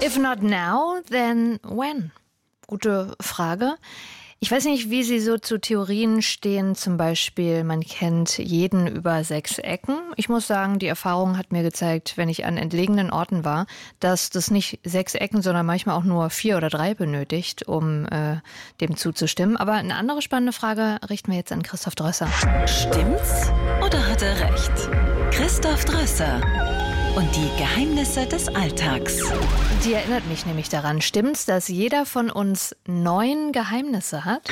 If not now, then when? Gute Frage. Ich weiß nicht, wie Sie so zu Theorien stehen, zum Beispiel, man kennt jeden über 6 Ecken. Ich muss sagen, die Erfahrung hat mir gezeigt, wenn ich an entlegenen Orten war, dass das nicht 6 Ecken, sondern manchmal auch nur 4 oder 3 benötigt, um dem zuzustimmen. Aber eine andere spannende Frage richten wir jetzt an Christoph Drösser. Stimmt's oder hat er recht? Christoph Drösser und die Geheimnisse des Alltags. Die erinnert mich nämlich daran. Stimmt's, dass jeder von uns 9 Geheimnisse hat?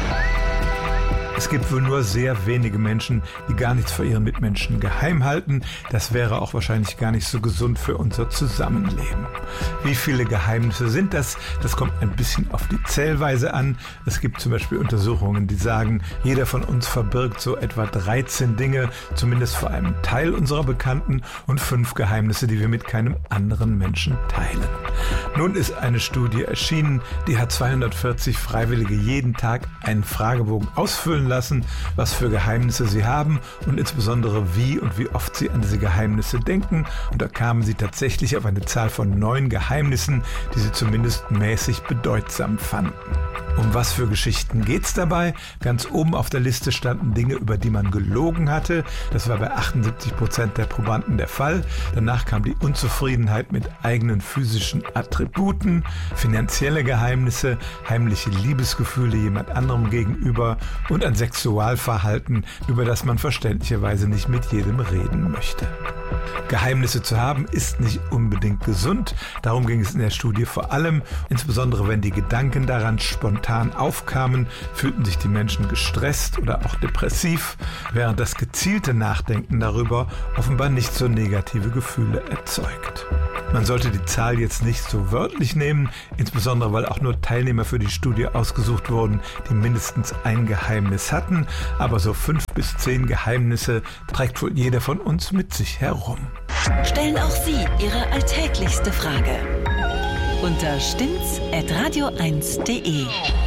Es gibt wohl nur sehr wenige Menschen, die gar nichts vor ihren Mitmenschen geheim halten. Das wäre auch wahrscheinlich gar nicht so gesund für unser Zusammenleben. Wie viele Geheimnisse sind das? Das kommt ein bisschen auf die Zählweise an. Es gibt zum Beispiel Untersuchungen, die sagen, jeder von uns verbirgt so etwa 13 Dinge, zumindest vor einem Teil unserer Bekannten, und 5 Geheimnisse, die wir mit keinem anderen Menschen teilen. Nun ist eine Studie erschienen, die hat 240 Freiwillige jeden Tag einen Fragebogen ausfüllen lassen, was für Geheimnisse sie haben und insbesondere wie und wie oft sie an diese Geheimnisse denken. Und da kamen sie tatsächlich auf eine Zahl von 9 Geheimnissen, die sie zumindest mäßig bedeutsam fanden. Um was für Geschichten geht's dabei? Ganz oben auf der Liste standen Dinge, über die man gelogen hatte. Das war bei 78% der Probanden der Fall. Danach kam die Unzufriedenheit mit eigenen physischen Attributen, finanzielle Geheimnisse, heimliche Liebesgefühle jemand anderem gegenüber und ein Sexualverhalten, über das man verständlicherweise nicht mit jedem reden möchte. Geheimnisse zu haben ist nicht unbedingt gesund. Darum ging es in der Studie vor allem. Insbesondere wenn die Gedanken daran spontan aufkamen, fühlten sich die Menschen gestresst oder auch depressiv, während das gezielte Nachdenken darüber offenbar nicht so negative Gefühle erzeugt. Man sollte die Zahl jetzt nicht so wörtlich nehmen, insbesondere weil auch nur Teilnehmer für die Studie ausgesucht wurden, die mindestens ein Geheimnis hatten. Aber so 5 bis 10 Geheimnisse trägt wohl jeder von uns mit sich herum. Stellen auch Sie Ihre alltäglichste Frage unter stimmt's@radio1.de.